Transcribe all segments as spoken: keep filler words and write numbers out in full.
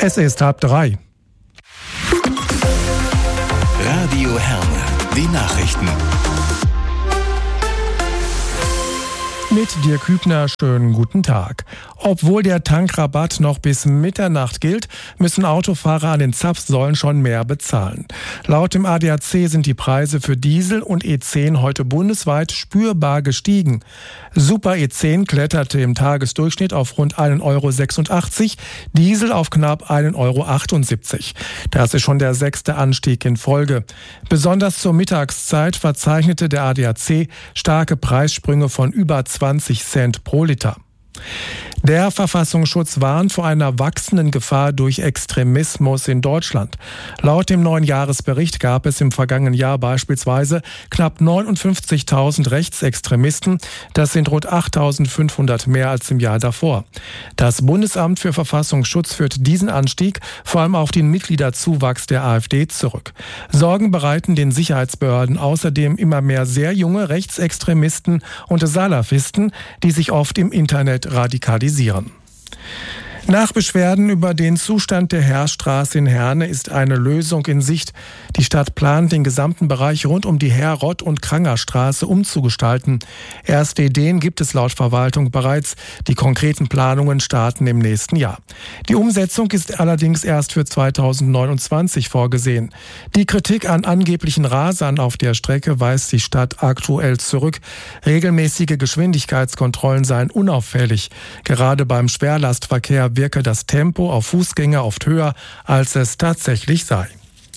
Es ist halb drei. Radio Herne, die Nachrichten. Mit Dirk Hübner, schönen guten Tag. Obwohl der Tankrabatt noch bis Mitternacht gilt, müssen Autofahrer an den Zapfsäulen schon mehr bezahlen. Laut dem A D A C sind die Preise für Diesel und E zehn heute bundesweit spürbar gestiegen. Super E zehn kletterte im Tagesdurchschnitt auf rund ein Euro sechsundachtzig, Diesel auf knapp ein Euro achtundsiebzig. Das ist schon der sechste Anstieg in Folge. Besonders zur Mittagszeit verzeichnete der A D A C starke Preissprünge von über zwanzig Cent pro Liter. Der Verfassungsschutz warnt vor einer wachsenden Gefahr durch Extremismus in Deutschland. Laut dem neuen Jahresbericht gab es im vergangenen Jahr beispielsweise knapp neunundfünfzigtausend Rechtsextremisten. Das sind rund achttausendfünfhundert mehr als im Jahr davor. Das Bundesamt für Verfassungsschutz führt diesen Anstieg vor allem auf den Mitgliederzuwachs der AfD zurück. Sorgen bereiten den Sicherheitsbehörden außerdem immer mehr sehr junge Rechtsextremisten und Salafisten, die sich oft im Internet radikalisieren. Nach Beschwerden über den Zustand der Heerstraße in Herne ist eine Lösung in Sicht. Die Stadt plant, den gesamten Bereich rund um die Heer-, Rott- und Krangerstraße umzugestalten. Erste Ideen gibt es laut Verwaltung bereits. Die konkreten Planungen starten im nächsten Jahr. Die Umsetzung ist allerdings erst für zweitausendneunundzwanzig vorgesehen. Die Kritik an angeblichen Rasern auf der Strecke weist die Stadt aktuell zurück. Regelmäßige Geschwindigkeitskontrollen seien unauffällig. Gerade beim Schwerlastverkehr wirke das Tempo auf Fußgänger oft höher, als es tatsächlich sei.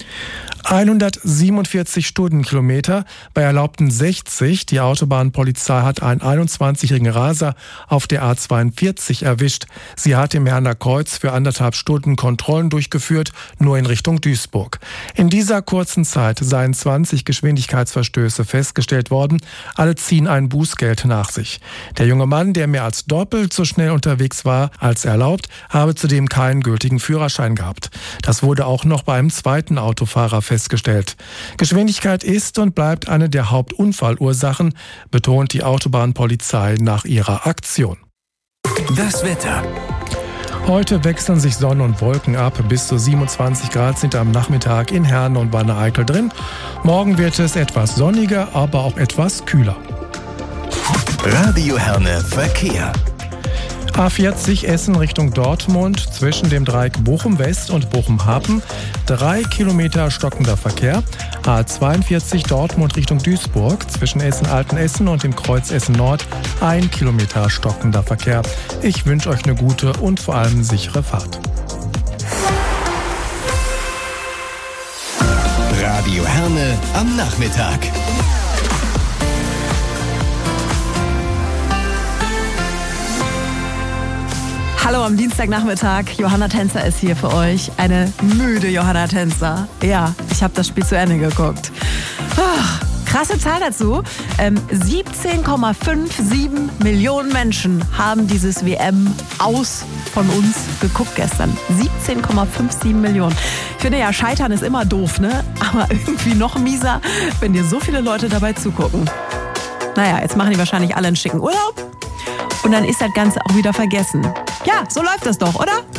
hundertsiebenundvierzig Stundenkilometer bei erlaubten sechzig. Die Autobahnpolizei hat einen einundzwanzigjährigen Raser auf der A zweiundvierzig erwischt. Sie hat im Herner Kreuz für anderthalb Stunden Kontrollen durchgeführt, nur in Richtung Duisburg. In dieser kurzen Zeit seien zwanzig Geschwindigkeitsverstöße festgestellt worden. Alle ziehen ein Bußgeld nach sich. Der junge Mann, der mehr als doppelt so schnell unterwegs war als erlaubt, habe zudem keinen gültigen Führerschein gehabt. Das wurde auch noch bei einem zweiten Autofahrer festgestellt. Geschwindigkeit ist und bleibt eine der Hauptunfallursachen, betont die Autobahnpolizei nach ihrer Aktion. Das Wetter. Heute wechseln sich Sonne und Wolken ab. Bis zu siebenundzwanzig Grad sind am Nachmittag in Herne und Wanne-Eickel drin. Morgen wird es etwas sonniger, aber auch etwas kühler. Radio Herne Verkehr. A vierzig Essen Richtung Dortmund zwischen dem Dreieck Bochum-West und Bochum-Hafen. Drei Kilometer stockender Verkehr. A zweiundvierzig Dortmund Richtung Duisburg zwischen Essen-Altenessen und dem Kreuz Essen-Nord. Ein Kilometer stockender Verkehr. Ich wünsche euch eine gute und vor allem sichere Fahrt. Radio Herne am Nachmittag. Hallo am Dienstagnachmittag, Johanna Tänzer ist hier für euch. Eine müde Johanna Tänzer. Ja, ich habe das Spiel zu Ende geguckt. Ach, krasse Zahl dazu. Ähm, siebzehn Komma siebenundfünfzig Millionen Menschen haben dieses W M aus von uns geguckt gestern. siebzehn Komma siebenundfünfzig Millionen. Ich finde ja, Scheitern ist immer doof, ne? Aber irgendwie noch mieser, wenn dir so viele Leute dabei zugucken. Naja, jetzt machen die wahrscheinlich alle einen schicken Urlaub. Und dann ist das Ganze auch wieder vergessen. Ja, so läuft das doch, oder?